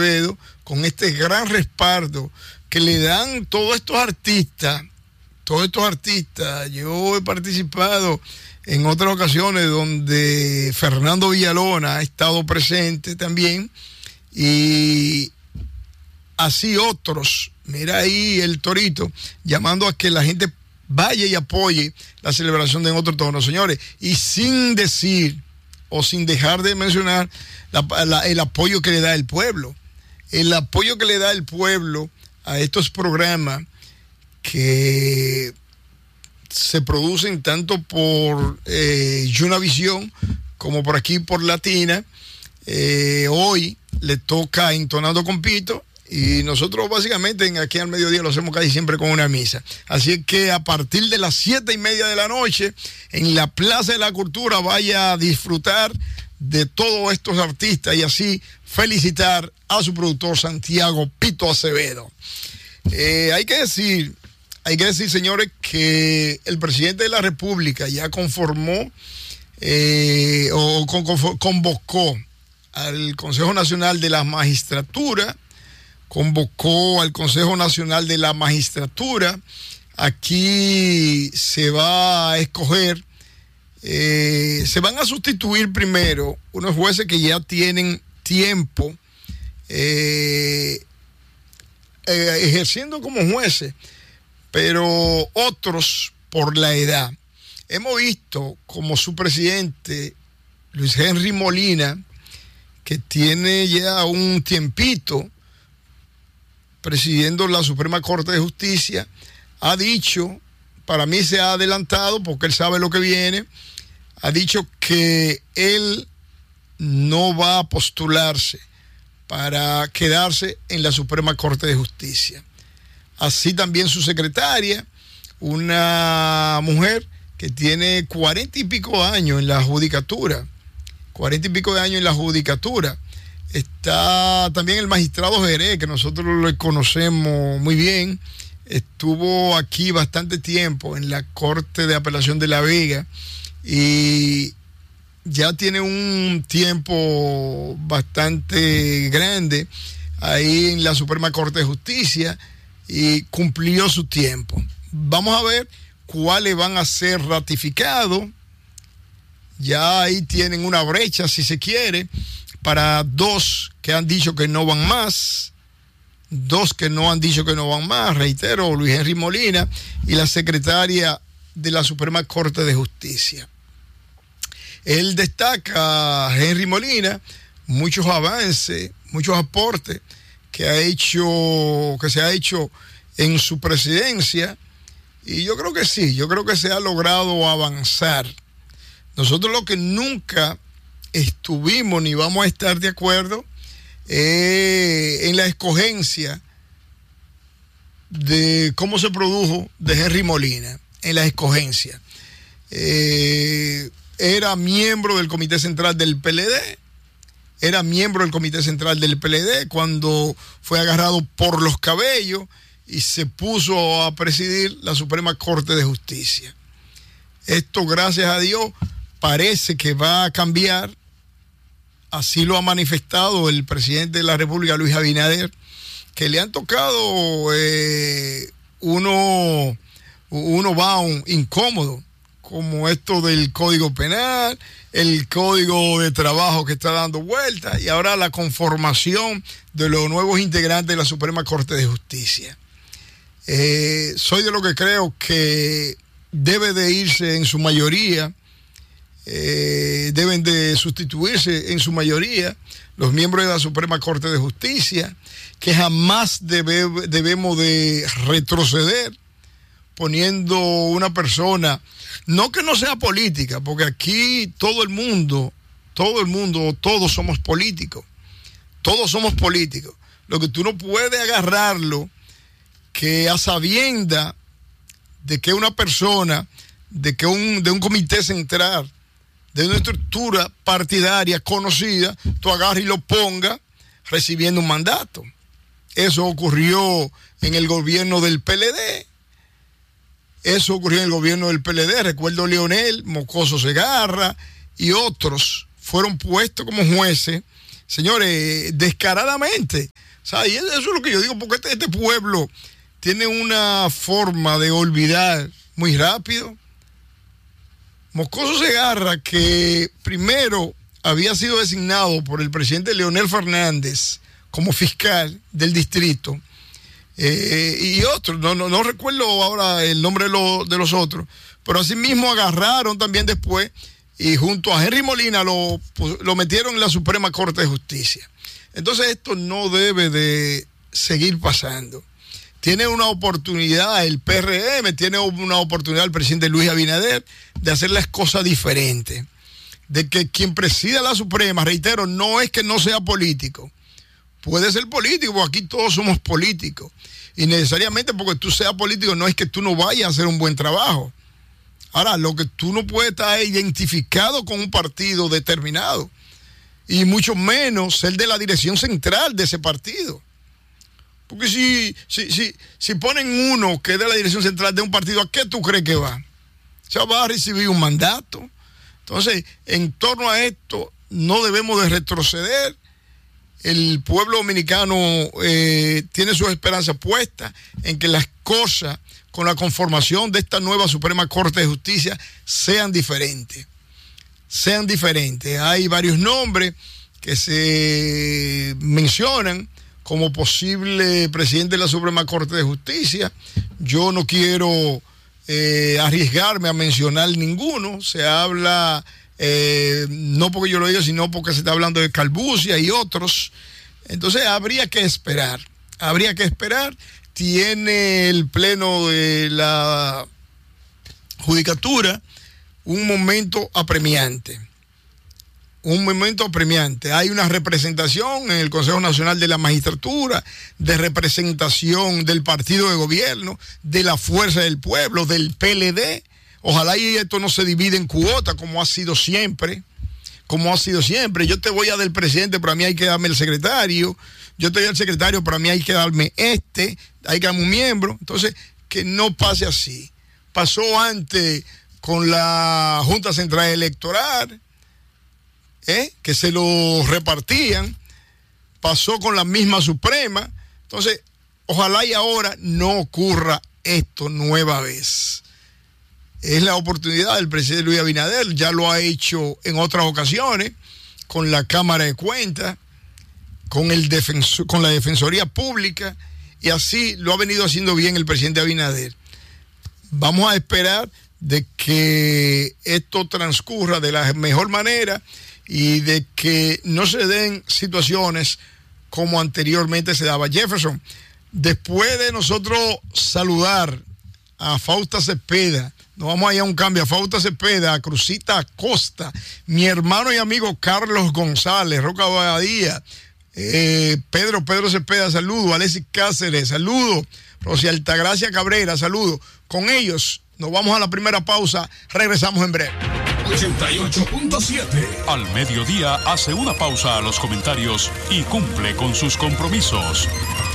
Acevedo, con este gran respaldo que le dan todos estos artistas. Yo he participado en otras ocasiones donde Fernando Villalona ha estado presente también, y así otros. Mira ahí el Torito llamando a que la gente vaya y apoye la celebración de En Otro Tono, señores, y sin decir o sin dejar de mencionar el apoyo que le da el pueblo. El apoyo que le da el pueblo a estos programas que se producen tanto por Yunavisión como por aquí por Latina. Hoy le toca Entonando con Pito, y nosotros básicamente aquí al mediodía lo hacemos casi siempre con una misa. Así que a partir de las 7:30 de la noche, en la Plaza de la Cultura, vaya a disfrutar de todos estos artistas y así felicitar a su productor Santiago Pito Acevedo. Hay que decir, señores, que el presidente de la República ya convocó al Consejo Nacional de la Magistratura. Aquí se va a escoger, se van a sustituir primero unos jueces que ya tienen tiempo ejerciendo como jueces, pero otros por la edad. Hemos visto como su presidente, Luis Henry Molina, que tiene ya un tiempito presidiendo la Suprema Corte de Justicia, ha dicho, para mí se ha adelantado porque él sabe lo que viene, ha dicho que él no va a postularse para quedarse en la Suprema Corte de Justicia. Así también su secretaria, una mujer que tiene 40 y pico años en la judicatura. Está también el magistrado Jerez, que nosotros lo conocemos muy bien. Estuvo aquí bastante tiempo en la Corte de Apelación de La Vega y ya tiene un tiempo bastante grande ahí en la Suprema Corte de Justicia y cumplió su tiempo. Vamos a ver cuáles van a ser ratificados. Ya ahí tienen una brecha, si se quiere, para dos que han dicho que no van más. Reitero, Luis Henry Molina y la secretaria de la Suprema Corte de Justicia. Él destaca, Henry Molina, muchos avances, muchos aportes que se ha hecho en su presidencia, y yo creo que sí, se ha logrado avanzar. Nosotros lo que nunca estuvimos ni vamos a estar de acuerdo en la escogencia de cómo se produjo de Henry Molina, en la escogencia. Era miembro del Comité Central del PLD, cuando fue agarrado por los cabellos y se puso a presidir la Suprema Corte de Justicia. Esto, gracias a Dios, parece que va a cambiar. Así lo ha manifestado el presidente de la República, Luis Abinader, que le han tocado unos bound incómodos, como esto del Código Penal, el Código de Trabajo que está dando vueltas, y ahora la conformación de los nuevos integrantes de la Suprema Corte de Justicia. Soy de lo que creo que debe de irse en su mayoría, deben de sustituirse en su mayoría los miembros de la Suprema Corte de Justicia, que jamás debemos de retroceder poniendo una persona, no que no sea política, porque aquí todos somos políticos, Lo que tú no puedes agarrarlo, que a sabienda de que una persona, de un comité central, de una estructura partidaria conocida, tú agarras y lo pongas recibiendo un mandato. Eso ocurrió en el gobierno del PLD. Recuerdo Leonel, Mocoso Segarra y otros fueron puestos como jueces señores, descaradamente. O sea, y eso es lo que yo digo, porque este pueblo tiene una forma de olvidar muy rápido. Moscoso Segarra, que primero había sido designado por el presidente Leonel Fernández como fiscal del distrito, y otros, no recuerdo ahora el nombre de los otros, pero asimismo agarraron también después y junto a Henry Molina lo metieron en la Suprema Corte de Justicia. Entonces esto no debe de seguir pasando. Tiene una oportunidad el PRM, tiene una oportunidad el presidente Luis Abinader de hacer las cosas diferentes. De que quien presida la Suprema, reitero, no es que no sea político. Puede ser político, porque aquí todos somos políticos. Y necesariamente porque tú seas político no es que tú no vayas a hacer un buen trabajo. Ahora, lo que tú no puedes estar identificado con un partido determinado. Y mucho menos ser de la dirección central de ese partido. Porque si ponen uno que es de la dirección central de un partido, ¿a qué tú crees que va? O sea, va a recibir un mandato. Entonces, en torno a esto, no debemos de retroceder. El pueblo dominicano tiene sus esperanzas puestas en que las cosas con la conformación de esta nueva Suprema Corte de Justicia sean diferentes. Hay varios nombres que se mencionan como posible presidente de la Suprema Corte de Justicia. Yo no quiero arriesgarme a mencionar ninguno. Se habla, no porque yo lo diga, sino porque se está hablando de Calbucia y otros. Entonces habría que esperar. Tiene el Pleno de la Judicatura un momento apremiante. Hay una representación en el Consejo Nacional de la Magistratura, de representación del partido de gobierno, de la Fuerza del Pueblo, del PLD. Ojalá y esto no se divide en cuotas como ha sido siempre. Yo te voy a del presidente, pero a mí hay que darme el secretario. Yo te doy al secretario, pero a mí hay que darme hay que darme un miembro. Entonces, que no pase así. Pasó antes con la Junta Central Electoral, que se lo repartían. Pasó con la misma Suprema. Entonces, ojalá y ahora no ocurra esto nueva vez. Es la oportunidad del presidente Luis Abinader, ya lo ha hecho en otras ocasiones, con la Cámara de Cuentas, con la Defensoría Pública, y así lo ha venido haciendo bien el presidente Abinader. Vamos a esperar de que esto transcurra de la mejor manera y de que no se den situaciones como anteriormente se daba. Jefferson, después de nosotros saludar a Fausta Cepeda, nos vamos a ir a un cambio, a Fausta Cepeda, a Cruzita Acosta, mi hermano y amigo Carlos González, Roca Badía, Pedro Cepeda, saludo, Alexis Cáceres, saludo, Rosy Altagracia Cabrera, saludo. Con ellos nos vamos a la primera pausa, regresamos en breve. 88.7. Al mediodía hace una pausa a los comentarios y cumple con sus compromisos.